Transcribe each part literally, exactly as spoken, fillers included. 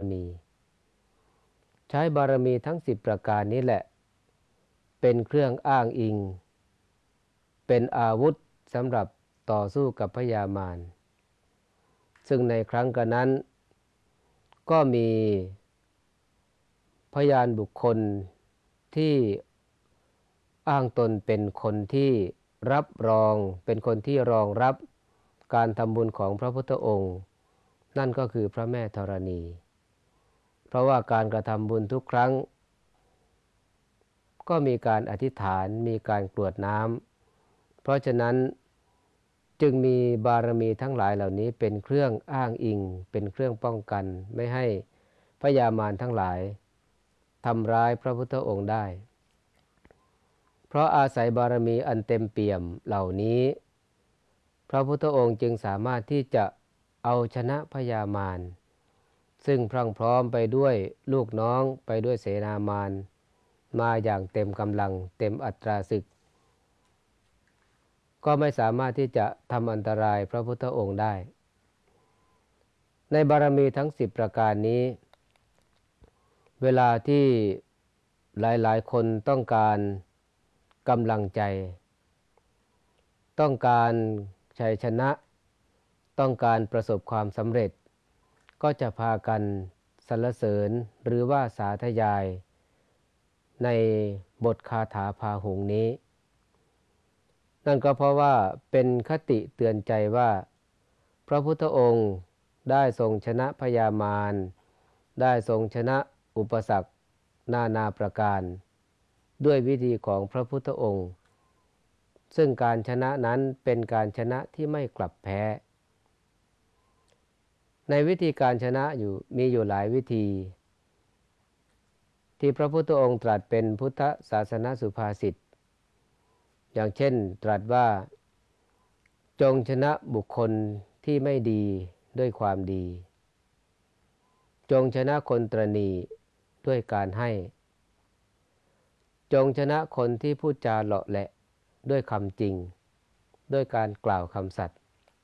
มีใช้บารมีทั้งสิบประการนี้แหละเป็นเครื่องอ้างอิงเป็นอาวุธสำหรับต่อสู้กับพญามารซึ่งในครั้งกันนั้นก็มีพยานบุคคลที่อ้างตนเป็นคนที่รับรองเป็นคนที่รองรับการทำบุญของพระพุทธองค์นั่นก็คือพระแม่ธรณีเพราะว่าการกระทำบุญทุกครั้งก็มีการอธิษฐานมีการกรวดน้ำเพราะฉะนั้นจึงมีบารมีทั้งหลายเหล่านี้เป็นเครื่องอ้างอิงเป็นเครื่องป้องกันไม่ให้พญามารทั้งหลายทำร้ายพระพุทธองค์ได้เพราะอาศัยบารมีอันเต็มเปี่ยมเหล่านี้พระพุทธองค์จึงสามารถที่จะเอาชนะพญามารซึ่งพรั่งพร้อมไปด้วยลูกน้องไปด้วยเสนามารมาอย่างเต็มกำลังเต็มอัตราศึกก็ไม่สามารถที่จะทำอันตรายพระพุทธองค์ได้ในบารมีทั้งสิบประการนี้เวลาที่หลายๆคนต้องการกำลังใจต้องการชัยชนะต้องการประสบความสำเร็จก็จะพากันสรรเสริญหรือว่าสาธยายในบทคาถาพาหุงนี้นั่นก็เพราะว่าเป็นคติเตือนใจว่าพระพุทธองค์ได้ทรงชนะพญามารได้ทรงชนะอุปสรรคนานาประการด้วยวิธีของพระพุทธองค์ซึ่งการชนะนั้นเป็นการชนะที่ไม่กลับแพ้ในวิธีการชนะอยู่มีอยู่หลายวิธีที่พระพุทธองค์ตรัสเป็นพุทธศาสนสุภาษิตอย่างเช่นตรัสว่าจงชนะบุคคลที่ไม่ดีด้วยความดีจงชนะคนตระหนี่ด้วยการให้จงชนะคนที่พูดจาเหลาะแหละด้วยคำจริงด้วยการกล่าวคำสัตย์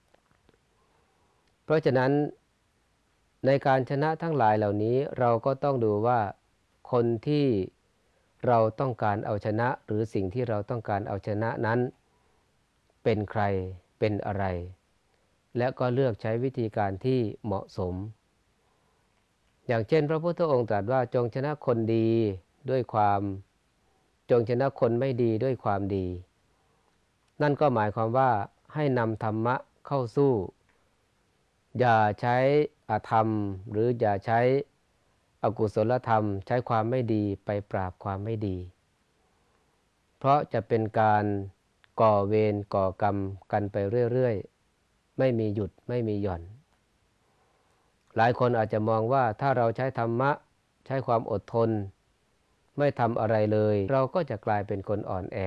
เพราะฉะนั้นในการชนะทั้งหลายเหล่านี้เราก็ต้องดูว่าคนที่เราต้องการเอาชนะหรือสิ่งที่เราต้องการเอาชนะนั้นเป็นใครเป็นอะไรและก็เลือกใช้วิธีการที่เหมาะสมอย่างเช่นพระพุทธองค์ตรัสว่าจงชนะคนดีด้วยความจงชนะคนไม่ดีด้วยความดีนั่นก็หมายความว่าให้นำธรรมะเข้าสู้อย่าใช้อธรรมหรืออย่าใช้อกุศลธรรมใช้ความไม่ดีไปปราบความไม่ดีเพราะจะเป็นการก่อเวรก่อกรรมกันไปเรื่อยๆไม่มีหยุดไม่มีหย่อนหลายคนอาจจะมองว่าถ้าเราใช้ธรรมะใช้ความอดทนไม่ทำอะไรเลยเราก็จะกลายเป็นคนอ่อนแอ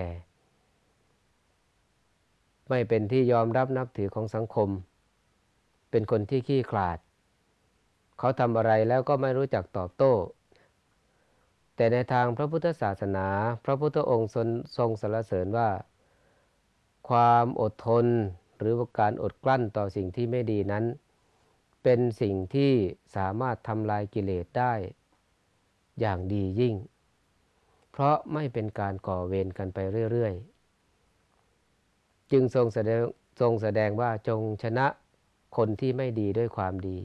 ไม่เป็นที่ยอมรับนับถือของสังคมเป็นคนที่ขี้ขลาดเขาทำอะไรแล้วก็ไม่รู้จักตอบโต้แต่ในทางพระพุทธศาสนาพระพุทธองค์ทรงสรรเสริญว่าความอดทนหรือการอดกลั้นต่อสิ่งที่ไม่ดีนั้นเป็นสิ่งที่สามารถทำลายกิเลสได้อย่างดียิ่งเพราะไม่เป็นการก่อเวรกันไปเรื่อยๆจึงทรงแสดงทรงแสดงว่าจงชนะคนที่ไม่ดีด้วยความดี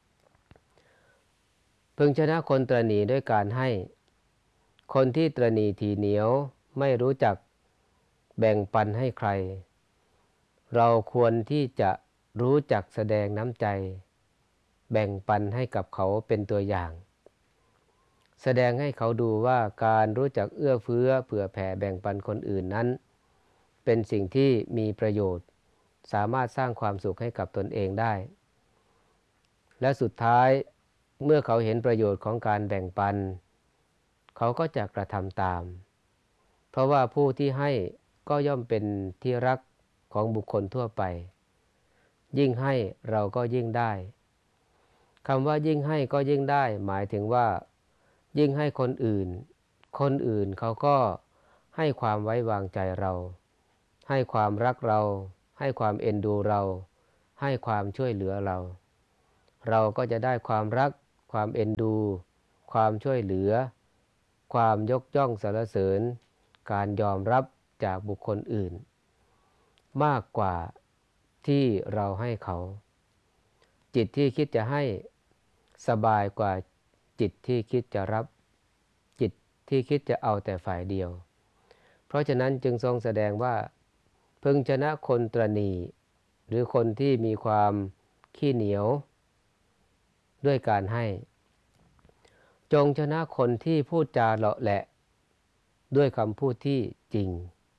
พึงชนะคนตระหนี่ด้วยการให้คนที่ตระหนี่ทีเหนียวไม่รู้จักแบ่งปันให้ใครเราควรที่จะรู้จักแสดงน้ำใจแบ่งปันให้กับเขาเป็นตัวอย่างแสดงให้เขาดูว่าการรู้จักเอื้อเฟื้อเผื่อแผ่แบ่งปันคนอื่นนั้นเป็นสิ่งที่มีประโยชน์สามารถสร้างความสุขให้กับตนเองได้และสุดท้ายเมื่อเขาเห็นประโยชน์ของการแบ่งปันเขาก็จะกระทำตามเพราะว่าผู้ที่ให้ก็ย่อมเป็นที่รักของบุคคลทั่วไปยิ่งให้เราก็ยิ่งได้คำว่ายิ่งให้ก็ยิ่งได้หมายถึงว่ายิ่งให้คนอื่นคนอื่นเขาก็ให้ความไว้วางใจเราให้ความรักเราให้ความเอ็นดูเราให้ความช่วยเหลือเราเราก็จะได้ความรักควความเอ็นดูความช่วยเหลือความยกย่องสรรเสริญการยอมรับจากบุคคลอื่นมากกว่าที่เราให้เขาจิตที่คิดจะให้สบายกว่าจิตที่คิดจะรับจิตที่คิดจะเอาแต่ฝ่ายเดียวเพราะฉะนั้นจึงทรงแสดงว่าพึงชนะคนตระหนี่หรือคนที่มีความขี้เหนียวด้วยการให้จงชนะคนที่พูดจาเลาะแหละด้วยคำพูดที่จริง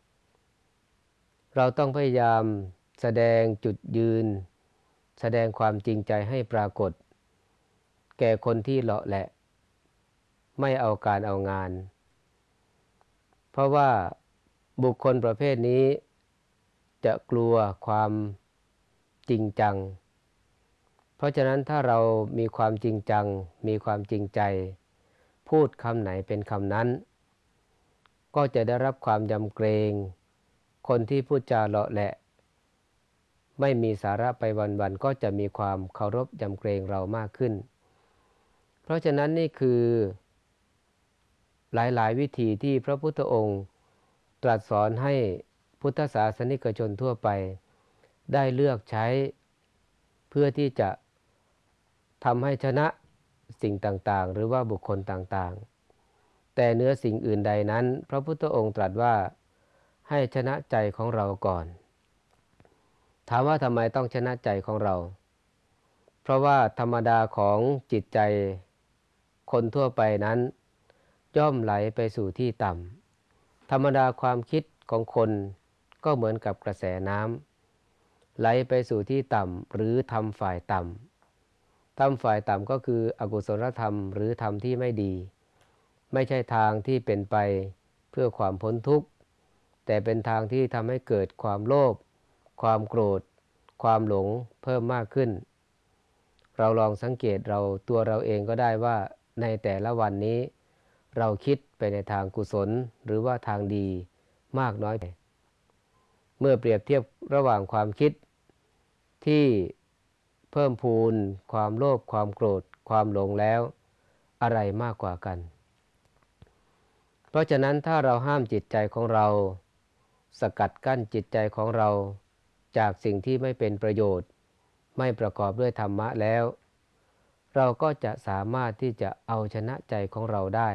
เราต้องพยายามแสดงจุดยืนแสดงความจริงใจให้ปรากฏแก่คนที่เลาะแหละไม่เอาการเอางานเพราะว่าบุคคลประเภทนี้จะกลัวความจริงจังเพราะฉะนั้นถ้าเรามีความจริงจังมีความจริงใจพูดคำไหนเป็นคำนั้นก็จะได้รับความยำเกรงคนที่พูดจาเลาะแหละไม่มีสาระไปวันๆก็จะมีความเคารพยำเกรงเรามากขึ้นเพราะฉะนั้นนี่คือหลายๆวิธีที่พระพุทธองค์ตรัสสอนให้พุทธศาสนิกชนทั่วไปได้เลือกใช้เพื่อที่จะทำให้ชนะสิ่งต่างๆหรือว่าบุคคลต่างๆแต่เนื้อสิ่งอื่นใดนั้นพระพุทธองค์ตรัสว่าให้ชนะใจของเราก่อนถามว่าทำไมต้องชนะใจของเราเพราะว่าธรรมดาของจิตใจคนทั่วไปนั้นย่อมไหลไปสู่ที่ต่ำธรรมดาความคิดของคนก็เหมือนกับกระแสน้ำไหลไปสู่ที่ต่ำหรือทำฝ่ายต่ำทำฝ่ายต่ำก็คืออกุศลธรรมหรือธรรมที่ไม่ดีไม่ใช่ทางที่เป็นไปเพื่อความพ้นทุกข์แต่เป็นทางที่ทำให้เกิดความโลภความโกรธความหลงเพิ่มมากขึ้นเราลองสังเกตเราตัวเราเองก็ได้ว่าในแต่ละวันนี้เราคิดไปในทางกุศลหรือว่าทางดีมากน้อยเมื่อเปรียบเทียบระหว่างความคิดที่เพิ่มพูนความโลภความโกรธความหลงแล้วอะไรมากกว่ากันเพราะฉะนั้นถ้าเราห้ามจิตใจของเราสกัดกั้นจิตใจของเราจากสิ่งที่ไม่เป็นประโยชน์ไม่ประกอบด้วยธรรมะแล้วเราก็จะสามารถที่จะเอาชนะใจของเราได้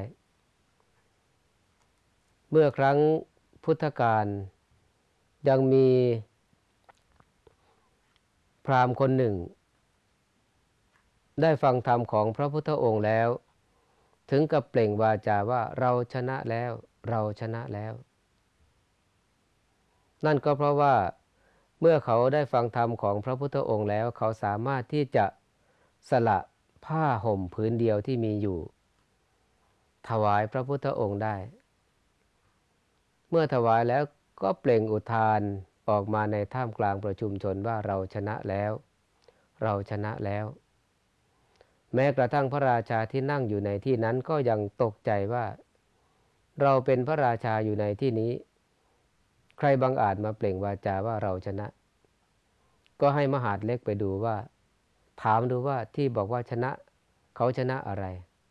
เมื่อครั้งพุทธกาลยังมีพราหมณ์คนหนึ่งได้ฟังธรรมของพระพุทธองค์แล้วถึงกับเปล่งวาจาว่าเราชนะแล้วเราชนะแล้วนั่นก็เพราะว่าเมื่อเขาได้ฟังธรรมของพระพุทธองค์แล้วเขาสามารถที่จะสละผ้าห่มผืนเดียวที่มีอยู่ถวายพระพุทธองค์ได้เมื่อถวายแล้วก็เปล่งอุทานออกมาในท่ามกลางประชุมชนว่าเราชนะแล้วเราชนะแล้วแม้กระทั่งพระราชาที่นั่งอยู่ในที่นั้นก็ยังตกใจว่าเราเป็นพระราชาอยู่ในที่นี้ใครบังอาจมาเปล่งวาจาว่าเราชนะก็ให้มหาดเล็กไปดูว่าถามดูว่าที่บอกว่าชนะเขาชนะอะไร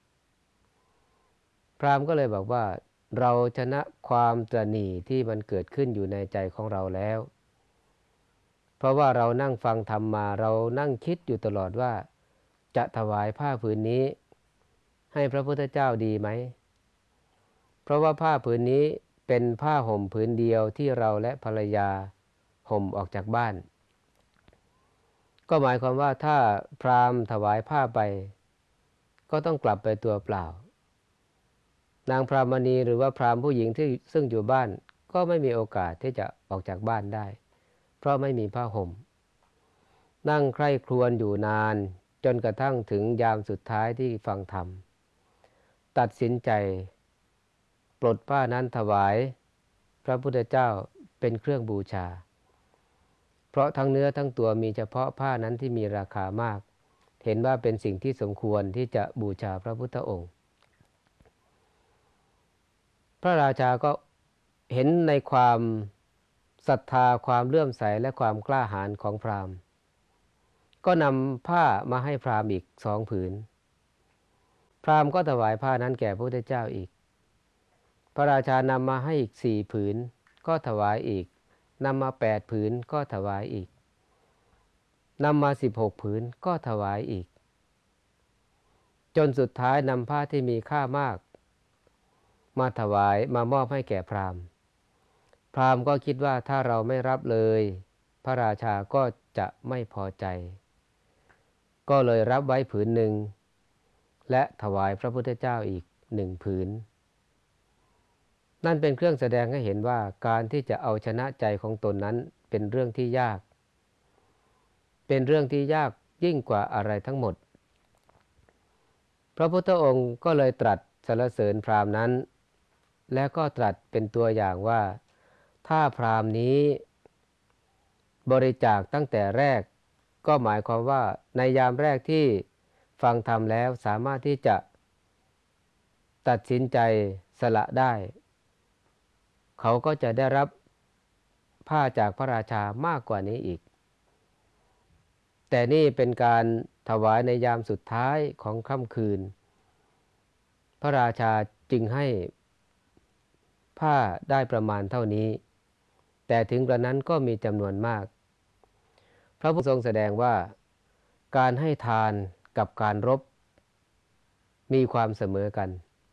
พราหมณ์ก็เลยบอกว่าเราชนะความตระหนี่ที่มันเกิดขึ้นอยู่ในใจของเราแล้วเพราะว่าเรานั่งฟังธรรมมาเรานั่งคิดอยู่ตลอดว่าจะถวายผ้าผืนนี้ให้พระพุทธเจ้าดีไหมเพราะว่าผ้าผืนนี้เป็นผ้าห่มผืนเดียวที่เราและภรรยาห่มออกจากบ้านก็หมายความว่าถ้าพราหมณ์ถวายผ้าไปก็ต้องกลับไปตัวเปล่านางพรามณีหรือว่าพราหมณ์ผู้หญิงที่ซึ่งอยู่บ้านก็ไม่มีโอกาสที่จะออกจากบ้านได้เพราะไม่มีผ้าห่มนั่งใคร่ครวญอยู่นานจนกระทั่งถึงยามสุดท้ายที่ฟังธรรมตัดสินใจปลดผ้านั้นถวายพระพุทธเจ้าเป็นเครื่องบูชาเพราะทั้งเนื้อทั้งตัวมีเฉพาะผ้านั้นที่มีราคามากเห็นว่าเป็นสิ่งที่สมควรที่จะบูชาพระพุทธองค์พระราชาก็เห็นในความศรัทธาความเลื่อมใสและความกล้าหาญของพราหมณ์ก็นำผ้ามาให้พราหมณ์อีกสองผืนพราหมณ์ก็ถวายผ้านั้นแก่พระพุทธเจ้าอีกพระราชานำมาให้อีกสี่ผืนก็ถวายอีกนำมาแปดผืนก็ถวายอีกนำมาสิบหกผืนก็ถวายอีกจนสุดท้ายนำผ้าที่มีค่ามากมาถวายมามอบให้แก่พราหมณ์พราหมณ์ก็คิดว่าถ้าเราไม่รับเลยพระราชาก็จะไม่พอใจก็เลยรับไว้ผืนหนึ่งและถวายพระพุทธเจ้าอีกหนึ่งผืนนั่นเป็นเครื่องแสดงให้เห็นว่าการที่จะเอาชนะใจของตนนั้นเป็นเรื่องที่ยากเป็นเรื่องที่ยากยิ่งกว่าอะไรทั้งหมดพระพุทธองค์ก็เลยตรัสสรรเสริญพราหมณ์นั้นและก็ตรัสเป็นตัวอย่างว่าถ้าพราหมณ์นี้บริจาคตั้งแต่แรกก็หมายความว่าในยามแรกที่ฟังธรรมแล้วสามารถที่จะตัดสินใจสละได้เขาก็จะได้รับผ้าจากพระราชามากกว่านี้อีกแต่นี่เป็นการถวายในยามสุดท้ายของค่ำคืนพระราชาจึงให้ผ้าได้ประมาณเท่านี้แต่ถึงกระนั้นก็มีจำนวนมากพระพุทธทรงแสดงว่าการให้ทานกับการรบมีความเสมอกัน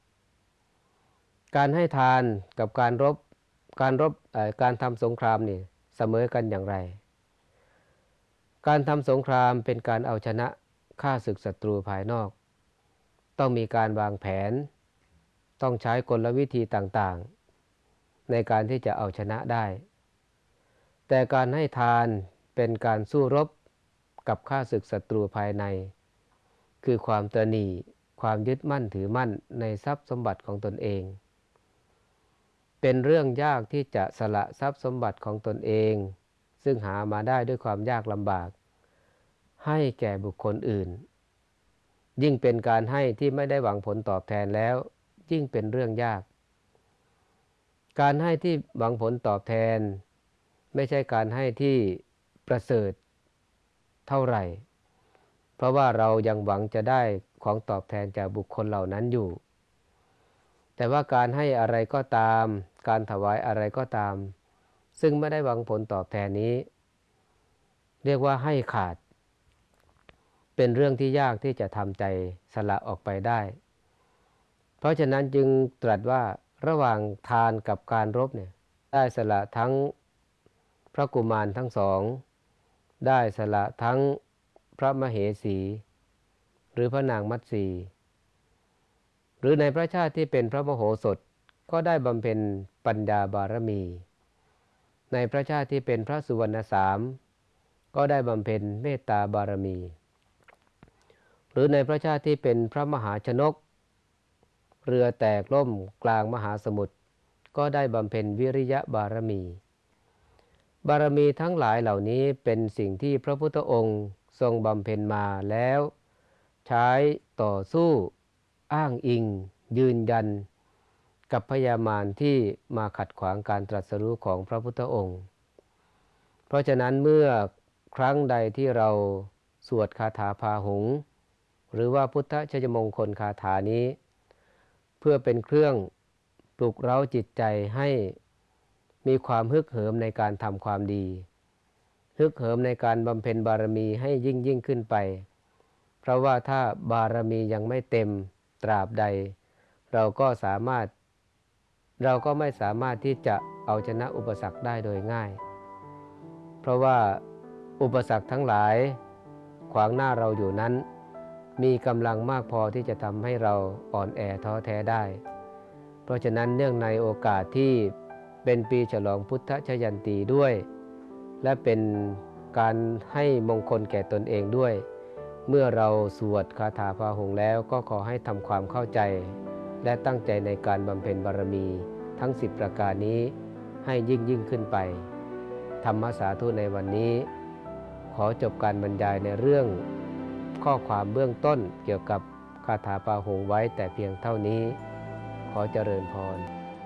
การให้ทานกับการรบการรบการทำสงครามนี่เสมอกันอย่างไรการทำสงครามเป็นการเอาชนะฆ่าศึกศัตรูภายนอกต้องมีการวางแผนต้องใช้กลวิธีต่างๆในการที่จะเอาชนะได้แต่การให้ทานเป็นการสู้รบกับฆ่าศึกศัตรูภายในคือความตระหนี่ความยึดมั่นถือมั่นในทรัพย์สมบัติของตนเองเป็นเรื่องยากที่จะสละทรัพย์สมบัติของตนเองซึ่งหามาได้ด้วยความยากลำบากให้แก่บุคคลอื่นยิ่งเป็นการให้ที่ไม่ได้หวังผลตอบแทนแล้วยิ่งเป็นเรื่องยากการให้ที่หวังผลตอบแทนไม่ใช่การให้ที่ประเสริฐเท่าไหร่เพราะว่าเรายังหวังจะได้ของตอบแทนจากบุคคลเหล่านั้นอยู่แต่ว่าการให้อะไรก็ตามการถวายอะไรก็ตามซึ่งไม่ได้หวังผลตอบแทนนี้เรียกว่าให้ขาดเป็นเรื่องที่ยากที่จะทำใจสละออกไปได้เพราะฉะนั้นจึงตรัสว่าระหว่างทานกับการรบเนี่ยได้สละทั้งพระกุมารทั้งสองได้สละทั้งพระมเหสีหรือพระนางมัตสีหรือในพระชาติที่เป็นพระมโหสถก็ได้บำเพ็ญปัญญาบารมีในพระชาติที่เป็นพระสุวรรณสามก็ได้บำเพ็ญเมตตาบารมีหรือในพระชาติที่เป็นพระมหาชนกเรือแตกล่มกลางมหาสมุทรก็ได้บำเพ็ญวิริยะบารมีบารมีทั้งหลายเหล่านี้เป็นสิ่งที่พระพุทธองค์ทรงบำเพ็ญมาแล้วใช้ต่อสู้อ้างอิงยืนยันกับพญามารที่มาขัดขวางการตรัสรู้ของพระพุทธองค์เพราะฉะนั้นเมื่อครั้งใดที่เราสวดคาถาพาหุงหรือว่าพุทธชัยมงคลคาถานี้เพื่อเป็นเครื่องปลุกเร้าจิตใจให้มีความฮึกเหิมในการทำความดีฮึกเหิมในการบำเพ็ญบารมีให้ยิ่งยิ่งขึ้นไปเพราะว่าถ้าบารมียังไม่เต็มตราบใดเราก็สามารถเราก็ไม่สามารถที่จะเอาชนะอุปสรรคได้โดยง่ายเพราะว่าอุปสรรคทั้งหลายขวางหน้าเราอยู่นั้นมีกำลังมากพอที่จะทำให้เราอ่อนแอท้อแท้ได้เพราะฉะนั้นเนื่องในโอกาสที่เป็นปีฉลองพุทธชยันตีด้วยและเป็นการให้มงคลแก่ตนเองด้วยเมื่อเราสวดคาถาพาหุงแล้วก็ขอให้ทำความเข้าใจและตั้งใจในการบำเพ็ญบารมีทั้งสิบประการนี้ให้ยิ่งยิ่งขึ้นไปธรรมสาธุในวันนี้ขอจบการบรรยายในเรื่องข้อความเบื้องต้นเกี่ยวกับคาถาพาหุงไว้แต่เพียงเท่านี้ขอเจริญพร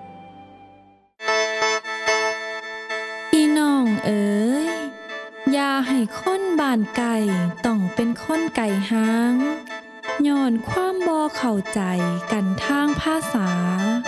พี่น้องเอ๋ยอย่าให้คนบ้านไก่ต้องเป็นคนไก่หางย้อนความบ่เข้าใจกันทางภาษา